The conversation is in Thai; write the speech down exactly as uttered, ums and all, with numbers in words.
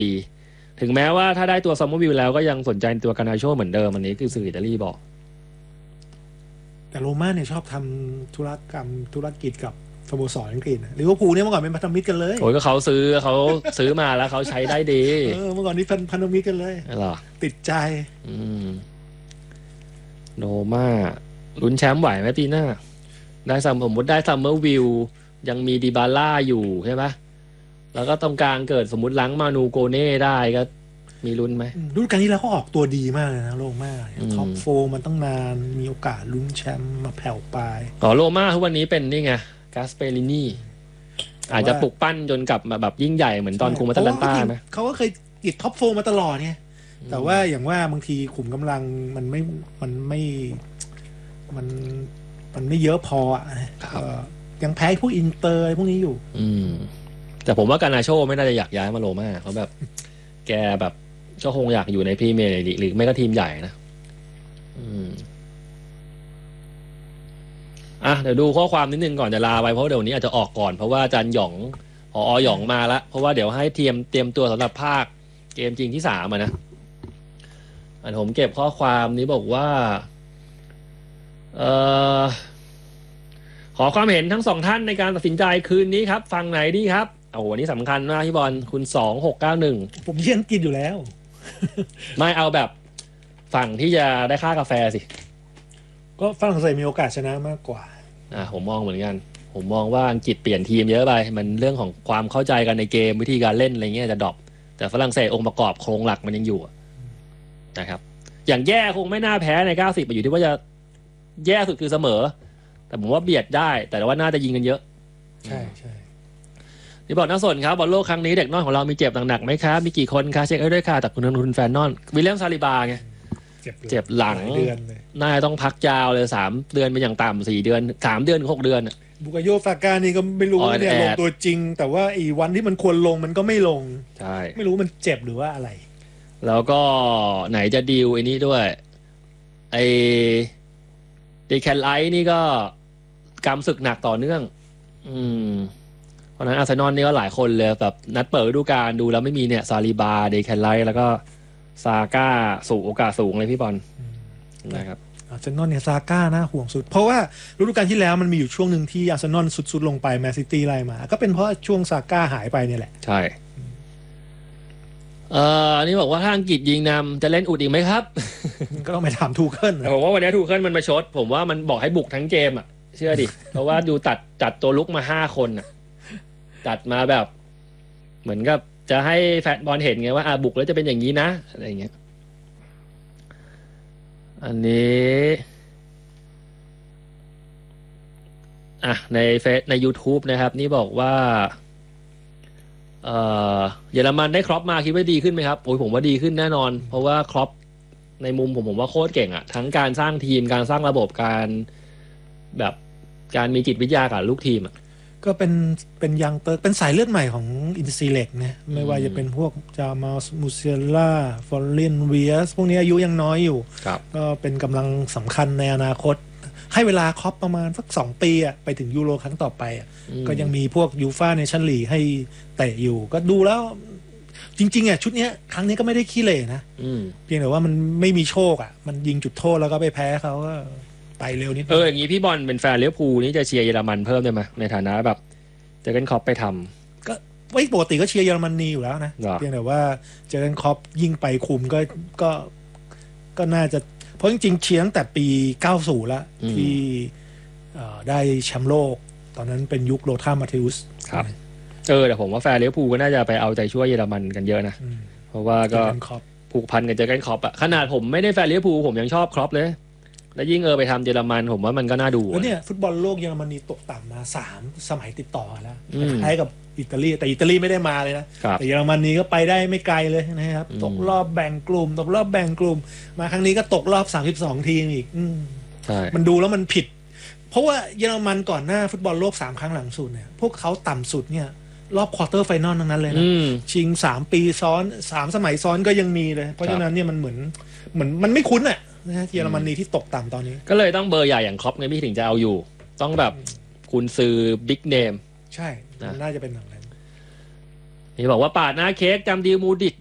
ดีถึงแม้ว่าถ้าได้ตัวซัมเมอร์วิลแล้วก็ยังสนใจตัวกานาโชเหมือนเดิมอันนี้คือสื่ออิตาลีบอกแต่โรม่าเนี่ยชอบทำธุรกรรมธุรกิจกับสโมสรอังกฤษลิเวอร์พูลเนี่ยเมื่อก่อนเป็นพันธมิตรกันเลยโอ้ยก็เขาซื้อเขาซื้อมาแล้วเขาใช้ได้ดีเออเมื่อก่อนนี้พันธมิตรกันเลยเหรอติดใจอืมโรม่าลุ้นแชมป์ไหวไหมปีหน้าได้ซัมผมมุติได้ซัมเมอร์วิลยังมีดิบาล่าอยู่ใช่ไหมแล้วก็ตรงกลางเกิดสมมติล้างมานูโกเน่ได้ก็มีลุ้นไหมฤดูกาลนี้แล้วเขาออกตัวดีมากเลยนะโรม่าท็อปโฟร์มันต้องนานมีโอกาสลุ้นแชมป์มาแผ่วปลายอ๋อโรม่าทุกวันนี้เป็นนี่ไงกาสเปรินีอาจจะปลุกปั้นจนกลับมาแบบยิ่งใหญ่เหมือนตอนคุมมาตาลันต้าไหมเขาก็เคยติดท็อปโฟร์มาตลอดเนี่ยแต่ว่าอย่างว่าบางทีขุมกำลังมันไม่มันไม่มันมันไม่เยอะพออ่ะยังแพ้พวกอินเตอร์อะไรพวกนี้อยู่อืมแต่ผมว่ากานาโชไม่น่าจะอยากย้ายมาโรม่าเขาแบบแกแบบก็คงอยากอยู่ในพรีเมียร์ลีกหรือไม่ก็ทีมใหญ่นะอืมอ่ะเดี๋ยวดูข้อความนิดนึงก่อนจะลาไปเพราะเดี๋ยวนี้อาจจะออกก่อนเพราะว่าอาจารย์หยองผอหยองมาแล้วเพราะว่าเดี๋ยวให้เตรียมเตรียมตัวสำหรับภาคเกมจริงที่สามนะอันผมเก็บข้อความนี้บอกว่าเอ่อขอความเห็นทั้งสองท่านในการตัดสินใจคืนนี้ครับฟังไหนดีครับโอ้โหนี่สำคัญมากพี่บอลคุณสองหกเก้าหนึ่งผมเยี่ยงกินอยู่แล้วไม่เอาแบบฝั่งที่จะได้ค่ากาแฟสิก็ฝรั่งเศสมีโอกาสชนะมากกว่าอ่าผมมองเหมือนกันผมมองว่าอังกฤษเปลี่ยนทีมเยอะไปมันเรื่องของความเข้าใจกันในเกมวิธีการเล่นอะไรเงี้ยจะดรอปแต่ฝรั่งเศสองค์ประกอบโครงหลักมันยังอยู่นะครับอย่างแย่คงไม่น่าแพ้ในเก้าสิบไปอยู่ที่ว่าจะแย่สุดคือเสมอแต่ผมว่าเบียดได้แต่ว่าน่าจะยิงกันเยอะใช่ใช่นี่บอกน่าสนครับบอลโลกครั้งนี้เด็กน้อยของเรามีเจ็บหนักๆไหมครับมีกี่คนคะเช็คให้ด้วยค่ะแต่คุณคุณแฟนนอนวิลเลียมซาลิบาไงเจ็บหลังน่าจะต้องพักยาวเลยสามเดือนเป็นอย่างต่ำสี่เดือนสามเดือนหกเดือนบุกโยฟาการนี่ก็ไม่รู้เนี่ยลงตัวจริงแต่ว่าอีวันที่มันควรลงมันก็ไม่ลงใช่ไม่รู้มันเจ็บหรือว่าอะไรแล้วก็ไหนจะดีลไอ้นี้ด้วยไอ้เดแคนไลท์นี่ก็กำศึกหนักต่อเนื่องอืมเพราะนั้นอาร์เซนอลนี่ก็หลายคนเลยแบบนัดเปิดฤดูกาลดูแล้วไม่มีเนี่ยซาลิบาเดแคนไลท์แล้วก็ซาก้าสูงโอกาสสูงเลยพี่บอลนะครับอาร์เซนอลเนี่ยซาก้านะห่วงสุดเพราะว่าฤดูกาลที่แล้วมันมีอยู่ช่วงหนึ่งที่อาร์เซนอลสุดๆลงไปแมนซิตี้ไล่มาก็เป็นเพราะช่วงซาก้าหายไปเนี่ยแหละใช่เอ่อนี่บอกว่าถ้าอังกฤษยิงนำจะเล่นอุดอีกไหมครับก็ต้องไปถามทูเคิลผมว่าวันนี้ทูเคิลมันมาชดผมว่ามันบอกให้บุกทั้งเกมอ่ะเชื่อดิเพราะว่าดูตัดจัดตัวลุกมาห้าคนอ่ะจัดมาแบบเหมือนกับจะให้แฟนบอลเห็นไงว่าอ่ะบุกแล้วจะเป็นอย่างนี้นะอะไรอย่างเงี้ยอันนี้อ่ะในเฟซใน YouTube นะครับนี่บอกว่าเอ่อเยอรมันได้ครอปมาคิดว่าดีขึ้นไหมครับโอ้ยผมว่าดีขึ้นแน่นอนเพราะว่าครอปในมุมผมผมว่าโคตรเก่งอ่ะทั้งการสร้างทีมการสร้างระบบการแบบการมีจิตวิทยากับลูกทีมอ่ะก็เป็นเป็นยังเตอร์เป็นสายเลือดใหม่ของอินซีเล็กนะไม่ว่าจะเป็นพวกจามาสมูเซียล่าฟอร์เรนเวียสพวกนี้อายุยังน้อยอยู่ก็เป็นกำลังสำคัญในอนาคตให้เวลาครอปประมาณสักสองปีอ่ะไปถึงยูโรครั้งต่อไปอ่ะก็ยังมีพวกยูฟ่าเนชั่นลีกให้เตะอยู่ก็ดูแล้วจริงๆอ่ะชุดนี้ครั้งนี้ก็ไม่ได้ขี้เหร่นะเพียงแต่ว่ามันไม่มีโชคอ่ะมันยิงจุดโทษแล้วก็ไปแพ้เขาก็ไปเร็วนิดเอออย่างนี้พี่บอลเป็นแฟนลิเวอร์พูลนี่จะเชียร์เยอรมันเพิ่มได้ไหมในฐานะแบบเจอร์เก้นคล็อปไปทำก็ไว้ปกติก็เชียร์เยอรมนีอยู่แล้วนะเพียงแต่ว่าเจอร์เก้นคล็อปยิ่งไปคุมก็ก็ก็น่าจะเพราะจริงๆเชียร์ตั้งแต่ปีเก้าสิบแล้วที่ได้แชมป์โลกตอนนั้นเป็นยุคโลธามาเทอุสครับเออแต่ผมว่าแฟนลิเวอร์พูลก็น่าจะไปเอาใจช่วยเยอรมันกันเยอะนะเพราะว่าก็ผูกพันกับเจอร์เก้นคล็อปอะขนาดผมไม่ได้แฟนลิเวอร์พูลผมยังชอบคล็อปเลยแล้วยิ่งเออไปทำเยอรมันผมว่ามันก็น่าดูแล้วเนี่ยฟุตบอลโลกเยอรมนีตกต่ำมาสามสมัยติดต่อแล้วคล้ายกับอิตาลีแต่อิตาลีไม่ได้มาเลยนะแต่เยอรมนีก็ไปได้ไม่ไกลเลยนะครับตกรอบแบ่งกลุ่มตกรอบแบ่งกลุ่มมาครั้งนี้ก็ตกรอบสามสิบสองทีมอีกใช่มันดูแล้วมันผิดเพราะว่าเยอรมันก่อนหน้าฟุตบอลโลกสามครั้งหลังสุดเนี่ยพวกเขาต่ำสุดเนี่ยรอบควอเตอร์ไฟนอลทั้งนั้นเลยนะชิงสามปีซ้อนสามสมัยซ้อนก็ยังมีเลยเพราะฉะนั้นเนี่ยมันเหมือนเหมือนมันไม่คุ้นอ่ะนะเยอรมนีที่ตกต่ำตอนนี้ก็เลยต้องเบอร์ใหญ่อย่างคล็อปไงพี่ถึงจะเอาอยู่ต้องแบบคุณซื้อบิ๊กเนมใช่น่าจะเป็นอย่างนั้นนี่บอกว่าปาดหน้าเค้กจำดีลมูดิก